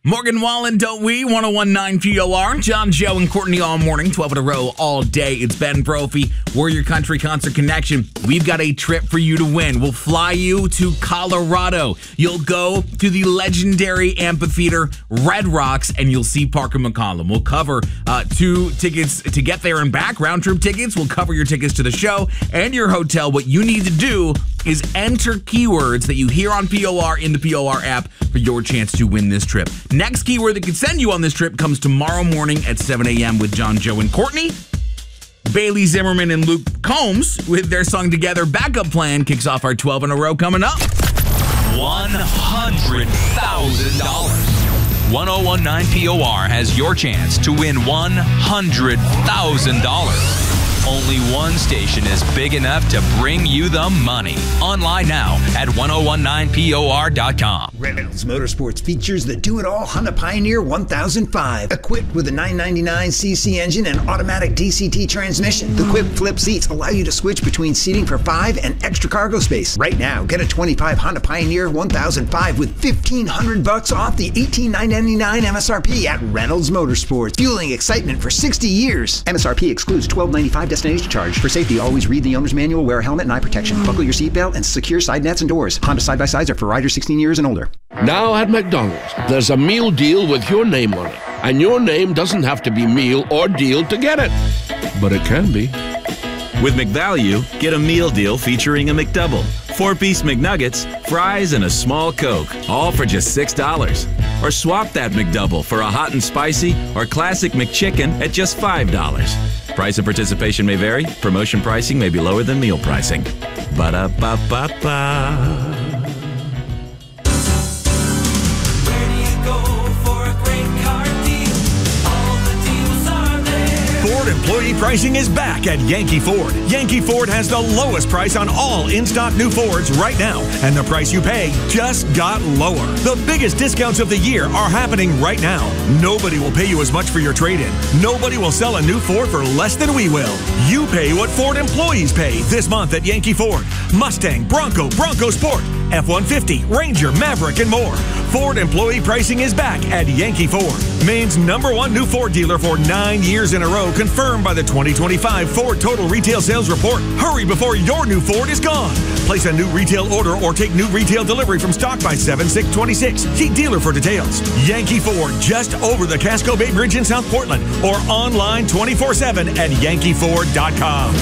Morgan Wallen, don't we? 101.9 POR. John, Joe, and Courtney all morning, 12 in a row, all day. It's Ben Brophy, Warrior Country Concert Connection. We've got a trip for you to win. We'll fly you to Colorado. You'll go to the legendary amphitheater, Red Rocks, and you'll see Parker McCollum. We'll cover 2 tickets to get there and back, round trip tickets. We'll cover your tickets to the show and your hotel. What you need to do is enter keywords that you hear on POR in the POR app for your chance to win this trip. Next keyword that could send you on this trip comes tomorrow morning at 7 a.m. with John, Joe, and Courtney. Bailey Zimmerman and Luke Combs with their song Together Backup Plan kicks off our 12 in a row coming up. $100,000. 1019 POR has your chance to win $100,000. Only one station is big enough to bring you the money. Online now at 1019por.com. Reynolds Motorsports features the do-it-all Honda Pioneer 1005, equipped with a 999cc engine and automatic DCT transmission. The quick flip seats allow you to switch between seating for 5 and extra cargo space. Right now, get a 25 Honda Pioneer 1005 with $1,500 off the $18,999 MSRP at Reynolds Motorsports, fueling excitement for 60 years. MSRP excludes $12.95 destination charge. For safety, always read the owner's manual, wear a helmet and eye protection. Buckle your seatbelt and secure side nets and doors. Honda side-by-sides are for riders 16 years and older. Now at McDonald's, there's a meal deal with your name on it. And your name doesn't have to be meal or deal to get it. But it can be. With McValue, get a meal deal featuring a McDouble, 4-piece McNuggets, fries, and a small Coke, all for just $6. Or swap that McDouble for a hot and spicy or classic McChicken at just $5. Price and participation may vary. Promotion pricing may be lower than meal pricing. Ba-da-ba-ba-ba. Ford employee pricing is back at Yankee Ford. Yankee Ford has the lowest price on all in-stock new Fords right now, and the price you pay just got lower. The biggest discounts of the year are happening right now. Nobody will pay you as much for your trade-in. Nobody will sell a new Ford for less than we will. You pay what Ford employees pay this month at Yankee Ford. Mustang, Bronco, Bronco Sport, F-150, Ranger, Maverick, and more. Ford employee pricing is back at Yankee Ford, Maine's #1 new Ford dealer for 9 years in a row, confirmed by the 2025 Ford Total Retail Sales Report. Hurry before your new Ford is gone. Place a new retail order or take new retail delivery from stock by 7/6/26. See dealer for details. Yankee Ford, just over the Casco Bay Bridge in South Portland, or online 24/7 at yankeeford.com.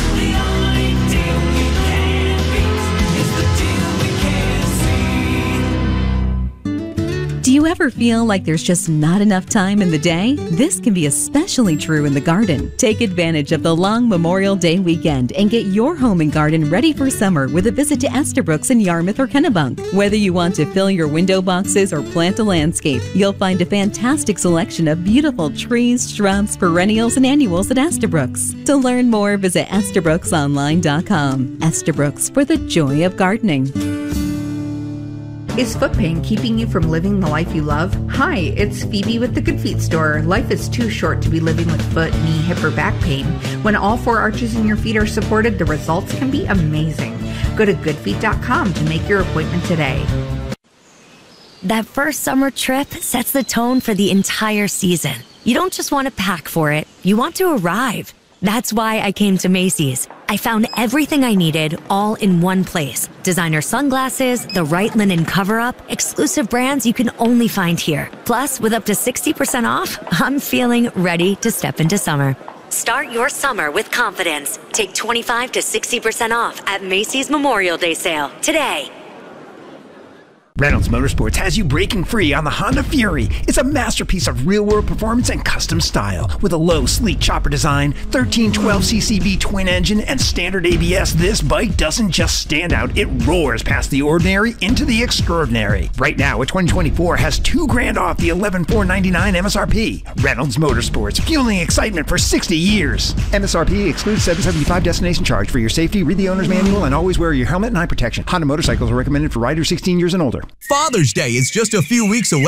Do you ever feel like there's just not enough time in the day? This can be especially true in the garden. Take advantage of the long Memorial Day weekend and get your home and garden ready for summer with a visit to Estabrooks in Yarmouth or Kennebunk. Whether you want to fill your window boxes or plant a landscape, you'll find a fantastic selection of beautiful trees, shrubs, perennials, and annuals at Estabrooks. To learn more, visit EstabrooksOnline.com. Estabrooks, for the joy of gardening. Is foot pain keeping you from living the life you love? Hi, it's Phoebe with the Good Feet store. Life is too short to be living with foot, knee, hip, or back pain. When all 4 arches in your feet are supported, the results can be amazing. Go to goodfeet.com to make your appointment today. That first summer trip sets the tone for the entire season. You don't just want to pack for it, you want to arrive. That's why I came to Macy's. I found everything I needed all in one place. Designer sunglasses, the right linen cover-up, exclusive brands you can only find here. Plus, with up to 60% off, I'm feeling ready to step into summer. Start your summer with confidence. Take 25 to 60% off at Macy's Memorial Day sale today. Reynolds Motorsports has you breaking free on the Honda Fury. It's a masterpiece of real-world performance and custom style. With a low, sleek chopper design, 1312cc twin engine, and standard ABS, this bike doesn't just stand out, it roars past the ordinary into the extraordinary. Right now, a 2024 has $2,000 off the $11,499 MSRP. Reynolds Motorsports, fueling excitement for 60 years. MSRP excludes $775 destination charge. For your safety, read the owner's manual and always wear your helmet and eye protection. Honda motorcycles are recommended for riders 16 years and older. Father's Day is just a few weeks away.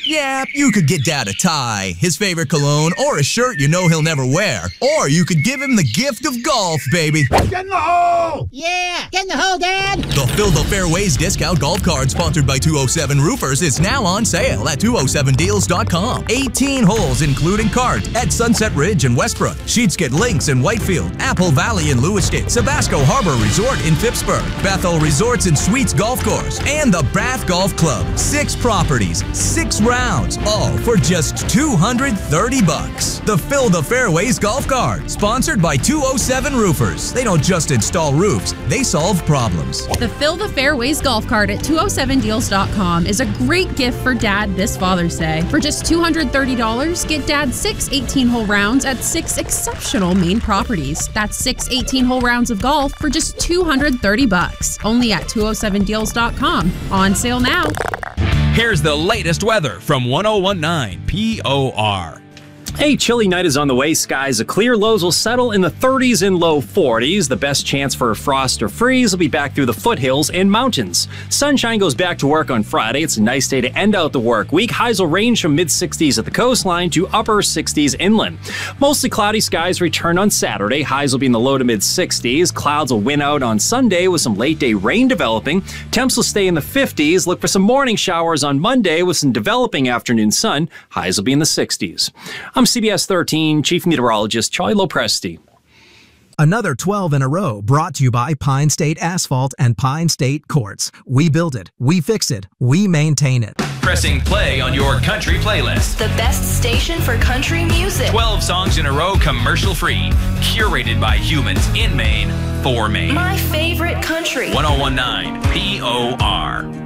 Yeah, you could get Dad a tie, his favorite cologne, or a shirt you know he'll never wear. Or you could give him the gift of golf, baby. Get in the hole! Yeah, get in the hole, Dad! The Fill the Fairways discount golf card sponsored by 207 Roofers is now on sale at 207deals.com. 18 holes including cards at Sunset Ridge in Westbrook, Sheetsket Links in Whitefield, Apple Valley in Lewiston, Sabasco Harbor Resort in Phippsburg, Bethel Resorts and Suites Golf Course, and the Bath Golf Club. 6 properties, 6 rounds, all for just $230. The Fill the Fairways golf card, sponsored by 207 Roofers. They don't just install roofs, they solve problems. The Fill the Fairways golf cart at 207deals.com is a great gift for Dad this Father's Day. For just $230, get Dad 6 18-hole rounds at 6 exceptional Maine properties. That's 6 18-hole rounds of golf for just $230. Only at 207deals.com. On sale now. Here's the latest weather from 1019 POR. A chilly night is on the way. Skies are clear. Lows will settle in the 30s and low 40s. The best chance for frost or freeze will be back through the foothills and mountains. Sunshine goes back to work on Friday. It's a nice day to end out the work week. Highs will range from mid-60s at the coastline to upper 60s inland. Mostly cloudy skies return on Saturday. Highs will be in the low to mid-60s. Clouds will win out on Sunday with some late-day rain developing. Temps will stay in the 50s. Look for some morning showers on Monday with some developing afternoon sun. Highs will be in the 60s. I'm CBS 13 Chief Meteorologist Charlie Lopresti. Another 12 in a row brought to you by Pine State Asphalt and Pine State Quartz. We build it, we fix it, we maintain it. Pressing play on your country playlist. The best station for country music. 12 songs in a row commercial free. Curated by humans in Maine for Maine. My favorite country. 1019 POR.